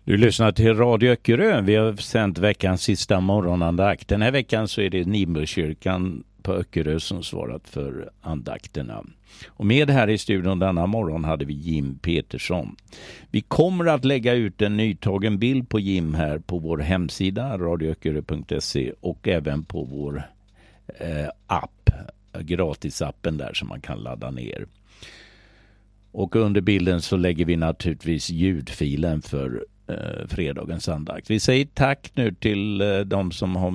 Du lyssnar till Radio Öckerö. Vi har sänt veckans sista morgonandakt. Den här veckan så är det Nimmerkyrkan på Öckerö som svarat för andakterna. Och med här i studion denna morgon hade vi Jim Petersson. Vi kommer att lägga ut en nytagen bild på Jim här på vår hemsida radioöckerö.se och även på vår app, gratisappen där som man kan ladda ner. Och under bilden så lägger vi naturligtvis ljudfilen för fredagens andakt. Vi säger tack nu till de som har